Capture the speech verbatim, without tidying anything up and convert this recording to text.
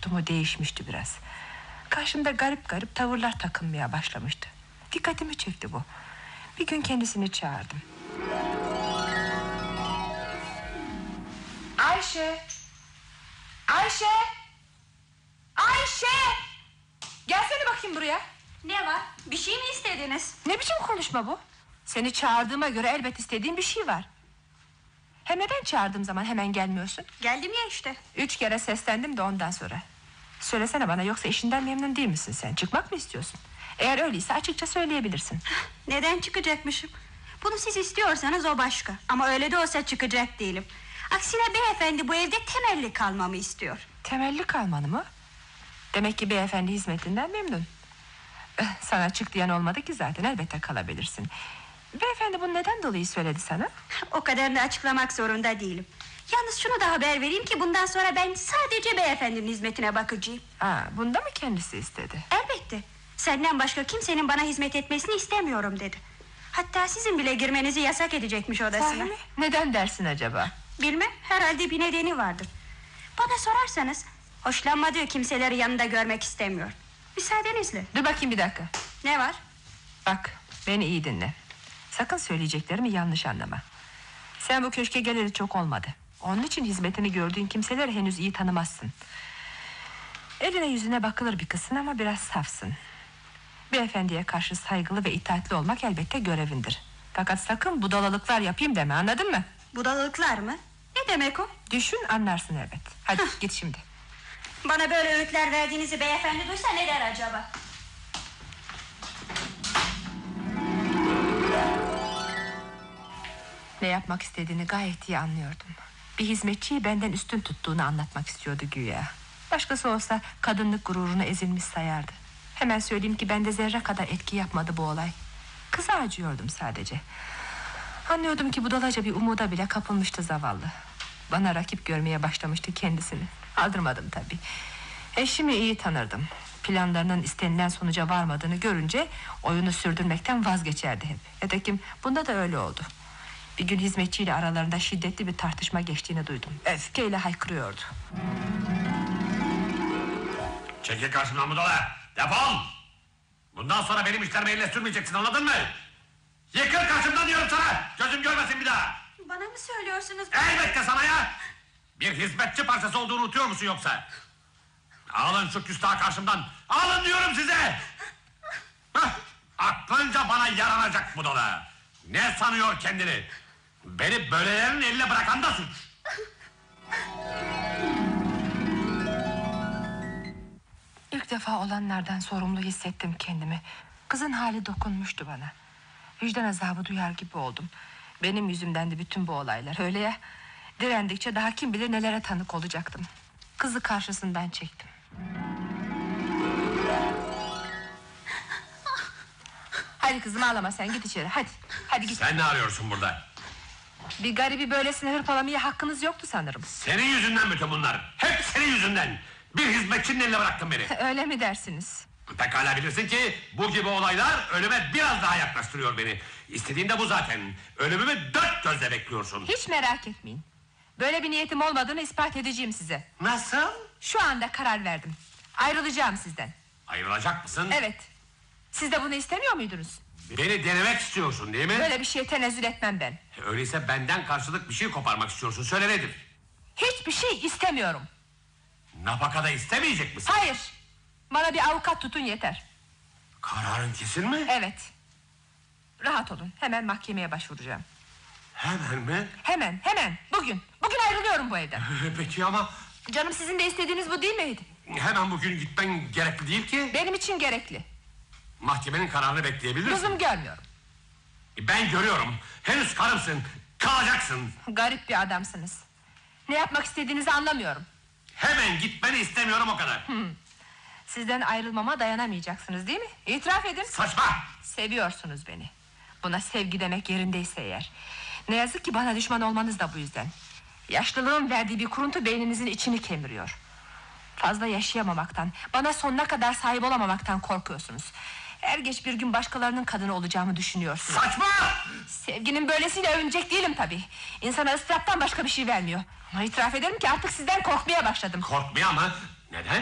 tutumu değişmişti biraz. Karşımda garip garip tavırlar takınmaya başlamıştı. Dikkatimi çekti bu. Bir gün kendisini çağırdım. Ayşe! Ayşe! Ayşe! Gelsene bakayım buraya. Ne var? Bir şey mi istediniz? Ne biçim konuşma bu? Seni çağırdığıma göre elbet istediğin bir şey var. Hem neden çağırdığım zaman hemen gelmiyorsun? Geldim ya işte. Üç kere seslendim de ondan sonra. Söylesene bana, yoksa işinden memnun değil misin sen? Çıkmak mı istiyorsun? Eğer öyleyse açıkça söyleyebilirsin. Neden çıkacakmışım? Bunu siz istiyorsanız o başka. Ama öyle de olsa çıkacak değilim. Aksine beyefendi bu evde temelli kalmamı istiyor. Temelli kalmanı mı? Demek ki beyefendi hizmetinden memnun. Sana çık diyen olmadı ki zaten, elbette kalabilirsin. Beyefendi bunu neden dolayı söyledi sana? O kadarını açıklamak zorunda değilim. Yalnız şunu da haber vereyim ki bundan sonra ben sadece beyefendinin hizmetine bakacağım. Aa, bunda mı kendisi istedi? Elbette. Senden başka kimsenin bana hizmet etmesini istemiyorum dedi. Hatta sizin bile girmenizi yasak edecekmiş odasına. Sahi mi? Neden dersin acaba? Bilmem, herhalde bir nedeni vardır. Bana sorarsanız hoşlanmadığı kimseleri yanında görmek istemiyor. Müsaadenizle. Dur bakayım bir dakika. Ne var? Bak, beni iyi dinle. Sakın söyleyeceklerimi yanlış anlama. Sen bu köşke geleli çok olmadı. Onun için hizmetini gördüğün kimseleri henüz iyi tanımazsın. Eline yüzüne bakılır bir kızsın ama biraz safsın. Beyefendiye karşı saygılı ve itaatli olmak elbette görevindir. Fakat sakın budalalıklar yapayım deme, anladın mı? Budalalıklar mı? Ne demek o? Düşün, anlarsın elbet. Hadi git şimdi. Bana böyle öğütler verdiğinizi beyefendi duysa ne der acaba? Ne yapmak istediğini gayet iyi anlıyordum. Bir hizmetçiyi benden üstün tuttuğunu anlatmak istiyordu güya. Başkası olsa kadınlık gururunu ezilmiş sayardı. Hemen söyleyeyim ki bende zerre kadar etki yapmadı bu olay. Kıza acıyordum sadece. Anlıyordum ki budalaca bir umuda bile kapılmıştı zavallı. Bana rakip görmeye başlamıştı kendisini. Aldırmadım tabii. Eşimi iyi tanırdım. Planlarının istenilen sonuca varmadığını görünce oyunu sürdürmekten vazgeçerdi hep. Nitekim bunda da öyle oldu. Bir gün hizmetçiyle aralarında şiddetli bir tartışma geçtiğini duydum. Öfkeyle haykırıyordu. Çekil karşımdan budala! Defol! Bundan sonra benim işlerimi eline sürmeyeceksin, anladın mı? Yıkıl karşımdan diyorum sana! Gözüm görmesin bir daha! Bana mı söylüyorsunuz? Elbette sana ya! Bir hizmetçi parçası olduğunu unutuyor musun yoksa? Alın şu küstahı karşımdan! Alın diyorum size! Hah, aklınca bana yaranacak budala! Ne sanıyor kendini? Beni böylelerin eline bırakan da suç! İlk defa olanlardan sorumlu hissettim kendimi. Kızın hali dokunmuştu bana. Vicdan azabı duyar gibi oldum. Benim yüzümden de bütün bu olaylar, öyle ya. Direndikçe daha kim bilir nelere tanık olacaktım. Kızı karşısından çektim. Hadi kızım, ağlama sen, git içeri, hadi. Hadi git. Sen ne arıyorsun burada? Bir garibi böylesine hırpalamaya hakkınız yoktu sanırım. Senin yüzünden bütün bunlar. Hep senin yüzünden. Bir hizmetçinin eline bıraktın beni. Öyle mi dersiniz? Pekala bilirsin ki bu gibi olaylar ölüme biraz daha yaklaştırıyor beni. İstediğin de bu zaten. Ölümümü dört gözle bekliyorsun. Hiç merak etmeyin. Böyle bir niyetim olmadığını ispat edeceğim size. Nasıl? Şu anda karar verdim. Ayrılacağım sizden. Ayrılacak mısın? Evet. Siz de bunu istemiyor muydunuz? Beni denemek istiyorsun değil mi? Böyle bir şeye tenezzül etmem ben. Öyleyse benden karşılık bir şey koparmak istiyorsun. Söyle nedir? Hiçbir şey istemiyorum. Nafaka da istemeyecek misin? Hayır. Bana bir avukat tutun yeter. Kararın kesin mi? Evet. Rahat olun, hemen mahkemeye başvuracağım. Hemen mi? Hemen, hemen, bugün. Bugün ayrılıyorum bu evden. Peki ama... Canım, sizin de istediğiniz bu değil miydi? Hemen bugün gitmen gerekli değil ki. Benim için gerekli. Mahkemenin kararını bekleyebilirsin. Lüzum görmüyorum. Ben görüyorum. Henüz karımsın. Kalacaksın. Garip bir adamsınız. Ne yapmak istediğinizi anlamıyorum. Hemen gitmeni istemiyorum, o kadar. Hmm. Sizden ayrılmama dayanamayacaksınız değil mi? İtiraf edin. Saçma. Seviyorsunuz beni. Buna sevgi demek yerindeyse eğer. Ne yazık ki bana düşman olmanız da bu yüzden. Yaşlılığın verdiği bir kuruntu beyninizin içini kemiriyor. Fazla yaşayamamaktan, bana sonuna kadar sahip olamamaktan korkuyorsunuz. Er geç bir gün başkalarının kadını olacağımı düşünüyorsunuz. Saçma! Sevginin böylesiyle övünecek değilim tabii. İnsana ıstıraptan başka bir şey vermiyor. Ama itiraf ederim ki artık sizden korkmaya başladım. Korkmaya mı? Neden?